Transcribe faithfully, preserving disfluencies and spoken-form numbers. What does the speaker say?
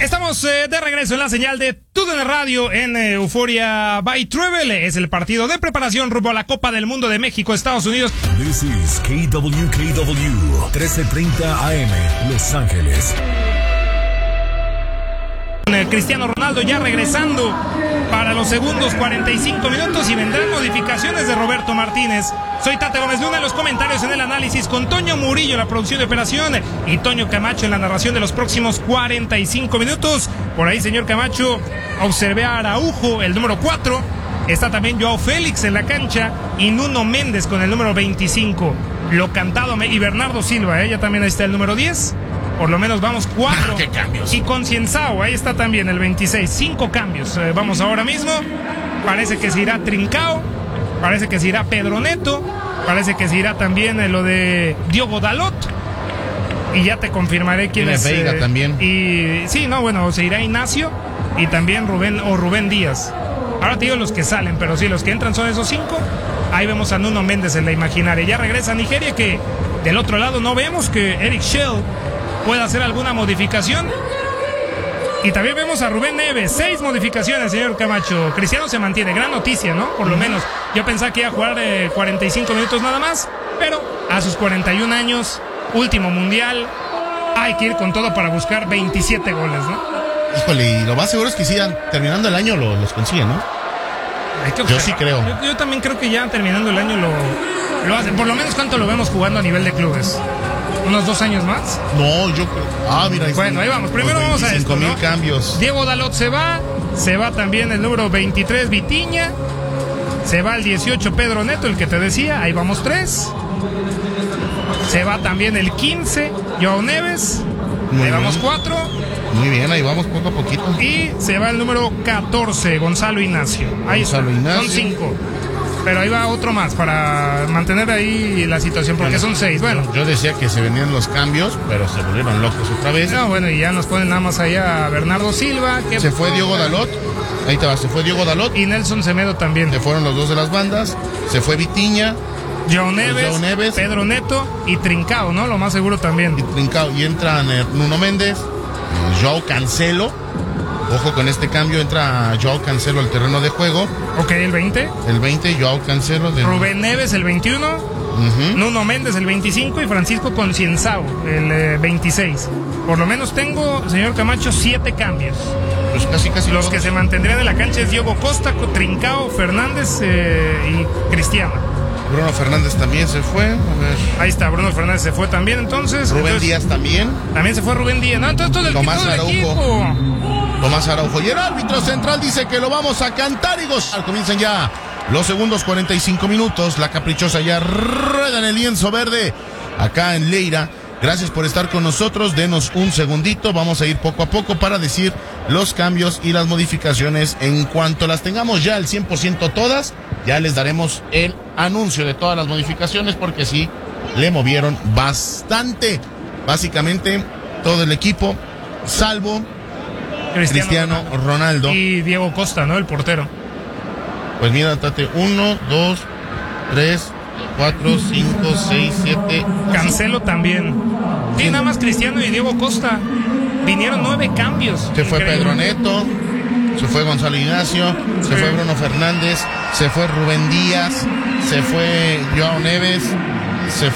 Estamos eh, de regreso en la señal de TUDN Radio en eh, Euforia by Travel. Es el partido de preparación rumbo a la Copa del Mundo de México, Estados Unidos. This is K W K W, trece treinta A M, Los Ángeles. Cristiano Ronaldo ya regresando para los segundos cuarenta y cinco minutos y vendrán modificaciones de Roberto Martínez. Soy Tate Gómez Luna en los comentarios, en el análisis, con Toño Murillo en la producción de operación y Toño Camacho en la narración de los próximos cuarenta y cinco minutos. Por ahí, señor Camacho, observé a Araujo, el número cuatro. Está también Joao Félix en la cancha y Nuno Méndez con el número veinticinco. Lo cantado, y Bernardo Silva, ¿eh? Ya también ahí está el número diez. Por lo menos vamos cuatro. ¿Qué cambios? Y con Cienzao, ahí está también el veintiséis. Cinco cambios. Eh, vamos ahora mismo. Parece que se irá Trincao. Parece que se irá Pedro Neto. Parece que se irá también eh, lo de Diogo Dalot. Y ya te confirmaré quién es. Veiga eh, también. Y sí, no, bueno, se irá Ignacio y también Rubén o Rubén Díaz. Ahora te digo los que salen, pero sí, los que entran son esos cinco. Ahí vemos a Nuno Méndez en la imaginaria. Ya regresa a Nigeria, que del otro lado no vemos que Eric Shell pueda hacer alguna modificación. Y también vemos a Rubén Neves. Seis modificaciones, señor Camacho. Cristiano se mantiene. Gran noticia, ¿no? Por lo menos. Yo pensaba que iba a jugar eh, cuarenta y cinco minutos nada más. Pero a sus cuarenta y un años, último mundial, hay que ir con todo para buscar veintisiete goles, ¿no? Híjole, y lo más seguro es que sigan terminando el año lo, los consiguen, ¿no? Hay que Yo sí creo. Yo, yo también creo que ya terminando el año lo, lo hacen. Por lo menos, ¿cuánto lo vemos jugando a nivel de clubes? ¿Unos dos años más? No, yo creo. Ah, mira. Ahí bueno, ahí vamos. Primero vamos a esto, mil ¿no? cambios. Diego Dalot se va. Se va también el número veintitrés, Vitinha. Se va el dieciocho, Pedro Neto, el que te decía. Ahí vamos tres. Se va también el quince, Joao Neves. Muy ahí vamos bien. cuatro. Muy bien, ahí vamos poco a poquito. Y se va el número catorce, Gonzalo Ignacio. Ahí Gonzalo está. Ignacio. Son cinco. Pero ahí va otro más para mantener ahí la situación, porque Bueno, son seis. Bueno. Yo decía que se venían los cambios, pero se volvieron locos otra vez. No, bueno, y ya nos ponen nada más allá a Bernardo Silva. Que Se fue Diogo Dalot. Ahí te va, se fue Diogo Dalot. Y Nelson Semedo también. Se fueron los dos de las bandas. Se fue Vitinha. Joao Neves, Joao Neves. Pedro Neto y Trincao, ¿no? Lo más seguro también. Y Trincao. Y entran eh, Nuno Méndez, eh, Joao Cancelo. Ojo con este cambio, entra Joao Cancelo al terreno de juego. Ok, el veinte. El veinte, Joao Cancelo. De... Rubén Neves, el veintiuno. Uh-huh. Nuno Méndez, el veinticinco. Y Francisco Concienzao, el eh, veintiséis. Por lo menos tengo, señor Camacho, siete cambios. Pues casi, casi Los todos. que se mantendrían en la cancha es Diogo Costa, Trincao, Fernández eh, y Cristiano. Bruno Fernández también se fue. A ver. Ahí está, Bruno Fernández se fue también, entonces. Rubén entonces, Díaz también. También se fue Rubén Díaz. No, entonces todo el, Tomás todo el Araujo. equipo. Tomás Araujo. Y el árbitro central dice que lo vamos a cantar y gozar. Comienzan ya los segundos cuarenta y cinco minutos. La caprichosa ya rueda en el lienzo verde acá en Leira. Gracias por estar con nosotros. Denos un segundito. Vamos a ir poco a poco para decir los cambios y las modificaciones. En cuanto las tengamos ya al cien por ciento todas, ya les daremos el anuncio de todas las modificaciones, porque sí, le movieron bastante. Básicamente todo el equipo, salvo Cristiano, Cristiano Ronaldo. Y Diego Costa, ¿no? El portero. Pues mira, Tate, uno, dos, tres, cuatro, cinco, seis, siete. Cancelo también. Sí, nada más Cristiano y Diego Costa. Vinieron nueve cambios. Se fue Increíble. Pedro Neto, se fue Gonzalo Ignacio, Sí. se fue Bruno Fernández, se fue Rubén Díaz, se fue Joao Neves, se